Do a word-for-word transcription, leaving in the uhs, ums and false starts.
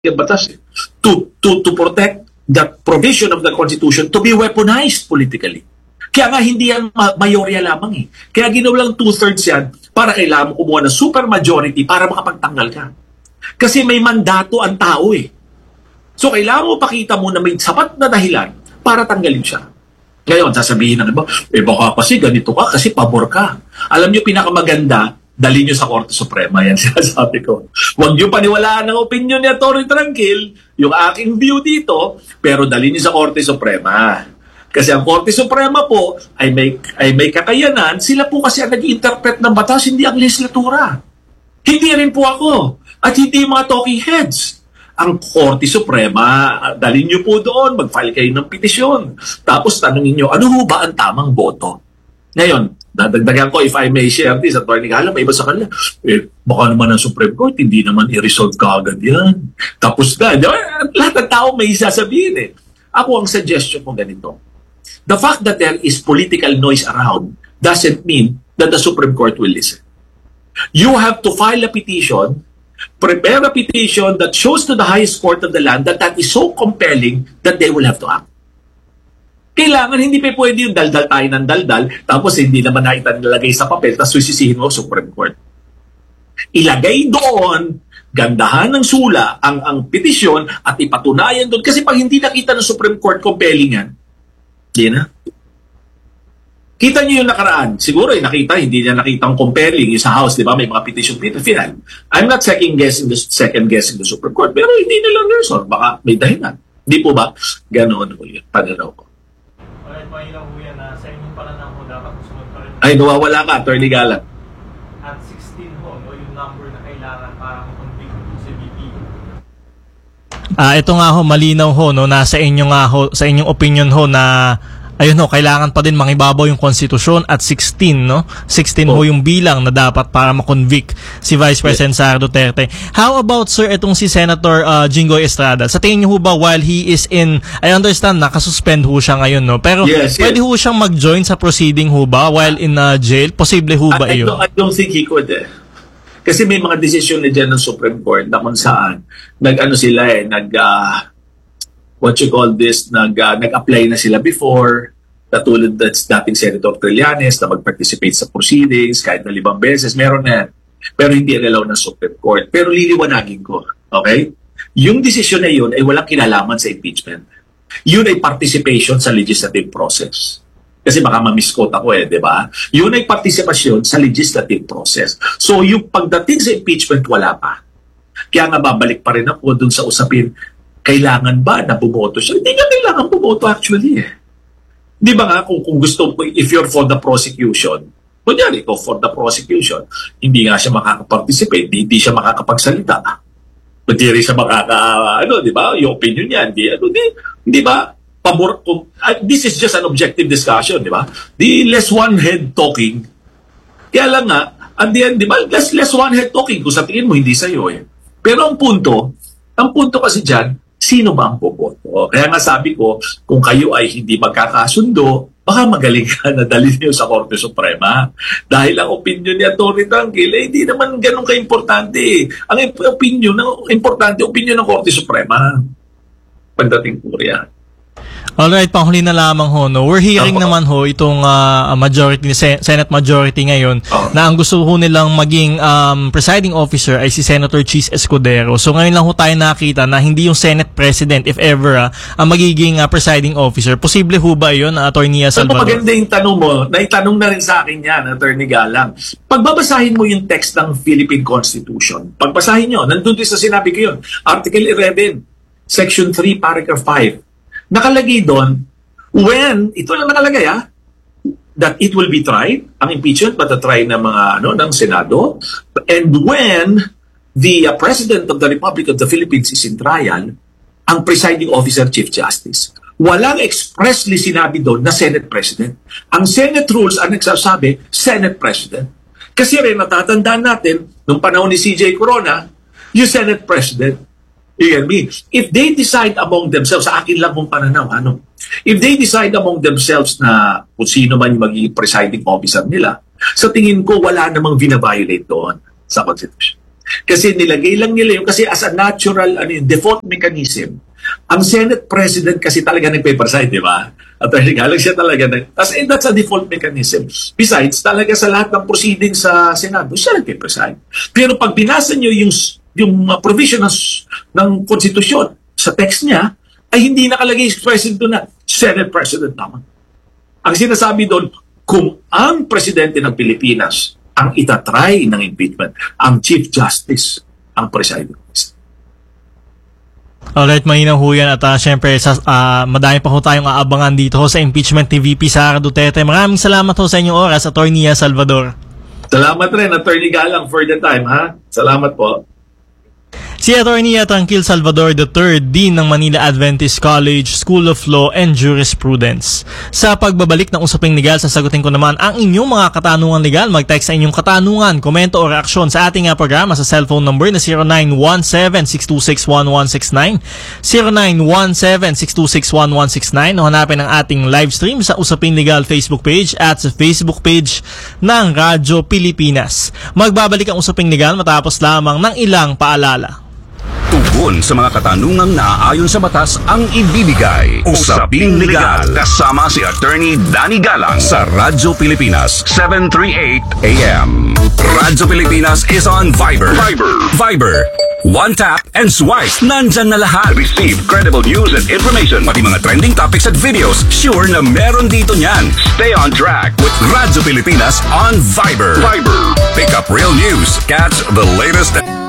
yung batas eh, to, to, to protect the provision of the Constitution to be weaponized politically. Kaya nga hindi yan ma- mayorya lamang eh. Kaya ginawa lang two-thirds yan para kailangan mo kumuha ng super majority para makapagtanggal ka. Kasi may mandato ang tao eh. So kailangan mo pakita mo na may sapat na dahilan para tanggalin siya. Ngayon, sasabihin ng iba, eh baka kasi ganito ka, kasi pabor ka. Alam niyo, pinakamaganda, dali niyo sa Korte Suprema. Yan sinasabi ko. Huwag niyo paniwalaan ng opinion ni Atty. Tranquil, yung aking view dito, pero dali niyo sa Korte Suprema. Kasi ang Korte Suprema po ay may, ay may kakayanan, sila po kasi ang nag-interpret ng batas, hindi ang legislatura. Hindi rin po ako. At hindi mga talking heads. Ang Korte Suprema, dalhin niyo po doon, mag-file kayo ng petisyon. Tapos tanungin niyo, ano ho ba ang tamang boto? Ngayon, dadagdagan ko, if I may share this, at Atty. Gala, may iba sa kanila, eh, baka naman ang Supreme Court, hindi naman i-resolve kaagad yan. Tapos na, lahat ng tao may sasabihin eh. Ako ang suggestion ko ganito. The fact that there is political noise around doesn't mean that the Supreme Court will listen. You have to file a petition, prepare a petition that shows to the highest court of the land that that is so compelling that they will have to act. Kailangan, hindi pa pwede yung daldal tayo ng daldal, tapos hindi naman nakita nilagay sa papel, tapos sisisihin mo Supreme Court. Ilagay doon, gandahan ng sula ang, ang petisyon at ipatunayan doon. Kasi pag hindi nakita ng Supreme Court compelling yan, hindi na. Kita niyo yung nakaraan. Siguro yung nakita, hindi niya nakita ang compelling yung sa House, di ba? May mga petition dito. Final. I'm not second guessing the second guessing the Supreme Court, pero hindi nila resolve. Baka may dahilan. Hindi po ba? Ganoon po yun. Pananaw ko. Alright, mahirap po yan na sa inyong pananaw ko dapat susunod pa rin. Ay, nawawala ka, Atty. Gala. At sixteen ho, no, yung number na kailangan para makonvict po si V P. Ah, ito nga ho, malinaw ho, no, nasa inyo nga ho, sa inyong opinion ho na ayun ho, kailangan pa din mangibabaw yung konstitusyon at sixteen, no? sixteen oh. ho yung bilang na dapat para makonvict si Vice President Sara Duterte. How about, sir, itong si Senator uh, Jinggoy Estrada? Sa tingin niyo ho ba while he is in, I understand, nakasuspend ho siya ngayon, no? Pero yes, pwede yes. ho siyang mag-join sa proceeding ho ba while in uh, jail? Posible ho ba I, I, iyon? don't, I don't think he could eh. Kasi may mga desisyon na dyan ng Supreme Court na kung saan nag-ano sila eh, nag, uh, what you call this, nag, uh, nag-apply na sila before, natulad that's dating Senator Trillanes na mag-participate sa proceedings kahit na limang beses, meron na yan. Pero hindi allow ng Supreme Court. Pero liliwanagin ko, okay? Yung desisyon na yun ay walang kinalaman sa impeachment. Yun ay participation sa legislative process. Kasi baka ma-misquote ako eh, di ba? Yun ay partisipasyon sa legislative process. So yung pagdating sa impeachment, wala pa. Kaya nga babalik pa rin ako dun sa usapin, kailangan ba na bumoto siya? Hindi nga kailangan bumoto actually eh. Di ba nga, kung, kung gusto, if you're for the prosecution, kunyari, ikaw for the prosecution, hindi nga siya makakaparticipate, hindi siya makakapagsalita. Hindi rin siya makaka, ano, di ba, yung opinion niya, hindi, ano, di, di ba, pabor, kung, uh, this is just an objective discussion, di ba? The less one head talking, kaya lang nga, at the end, di ba, less, less one head talking, kung sa tingin mo, hindi sa'yo eh. Pero ang punto, ang punto kasi dyan, sino ba ang boboto? Kaya nga sabi ko, kung kayo ay hindi magkakasundo, baka magaling ka na dalhin niyo sa Korte Suprema. Dahil ang opinion ni Atty. Tranquil, eh, hindi naman ganun ka-importante. Ang opinion, ang importante, opinion ng Korte Suprema. Pagdating po riyan. Alright, panghuli na lamang ho, no? We're hearing uh, naman ho itong uh, majority, Senate majority ngayon uh, na ang gusto ho nilang maging um, presiding officer ay si Senator Chis Escudero. So ngayon lang ho tayo nakita na hindi yung Senate President, if ever, uh, ang magiging uh, presiding officer. Posible ho ba yun, uh, Atty. Salvador? Pero maganda yung tanong mo, naitanong na rin sa akin yan, Atty. Galang. Pagbabasahin mo yung text ng Philippine Constitution, pagbasahin nyo, nandun din sa sinabi ko yun, Article eleven, Section three, Paragraph five, nakalagay doon, when, ito lang nakalagay ah, that it will be tried, ang impeachment, matatry ng mga, ano, ng Senado, and when the uh, President of the Republic of the Philippines is in trial, ang presiding officer, Chief Justice. Walang expressly sinabi doon na Senate President. Ang Senate rules ang nagsasabi, Senate President. Kasi rin, natatandaan natin, nung panahon ni C J Corona, yung Senate President, you get me? If they decide among themselves, sa akin lang kung pananaw, ano? If they decide among themselves na kung sino man yung magiging presiding officer nila, sa tingin ko, wala namang vina-violate doon sa Constitution. Kasi nilagay lang nila yun kasi as a natural ano yun, default mechanism. Ang Senate President kasi talaga nag-paper-sign, di ba? At galang siya talaga. As in, that's a default mechanism. Besides, talaga sa lahat ng proceedings sa Senado, siya nag-paper-sign. Pero pag binasa nyo yung, yung uh, provision ng, ng konstitusyon sa text niya, ay hindi nakalagay si President doon na Senate President naman. Ang sinasabi doon, kung ang Presidente ng Pilipinas ang itatry ng impeachment, ang Chief Justice ang presiding officer. Alright, mahinaw ho yan at uh, syempre sa, uh, madami pa ho tayong aabangan dito ho sa impeachment ni V P Sara Duterte. Maraming salamat ho sa inyong oras, Attorney Salvador. Salamat rin, Attorney Galang, for the time, ha? Salamat po. Si Attorney Tranquil Salvador the third, Dean ng Manila Adventist College, School of Law and Jurisprudence. Sa pagbabalik ng usaping legal, sasagutin ko naman ang inyong mga katanungan legal. Mag-text sa inyong katanungan, komento o reaksyon sa ating uh, programa sa cellphone number na zero nine one seven, six two six, one one six nine, zero nine one seven, six two six, one one six nine, o hanapin ang ating live stream sa Usaping Legal Facebook page at sa Facebook page ng Radyo Pilipinas. Magbabalik ang Usaping Legal matapos lamang ng ilang paalala. Tugon sa mga katanungang naaayon sa batas ang ibibigay. Usaping Legal kasama si Attorney Danny Galang sa Radyo Pilipinas seven thirty-eight A M. Radyo Pilipinas is on Viber. Viber. Viber. One tap and swipe. Nandyan na lahat. Receive credible news and information. Pati mga trending topics at videos. Sure na meron dito niyan. Stay on track with Radyo Pilipinas on Viber. Viber. Pick up real news. Catch the latest